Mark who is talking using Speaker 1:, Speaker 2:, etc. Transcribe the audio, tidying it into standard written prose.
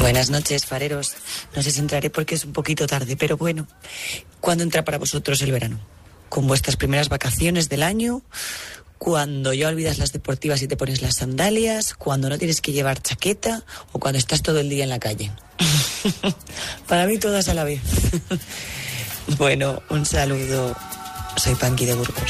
Speaker 1: Buenas noches, fareros. No sé si entraré porque es un poquito tarde, pero bueno. ¿Cuándo entra para vosotros el verano? ¿Con vuestras primeras vacaciones del año? ¿Cuando ya olvidas las deportivas y te pones las sandalias? ¿Cuando no tienes que llevar chaqueta? ¿O cuando estás todo el día en la calle? Para mí todas a la vez. Bueno, un saludo. Soy Panqui de Burgos.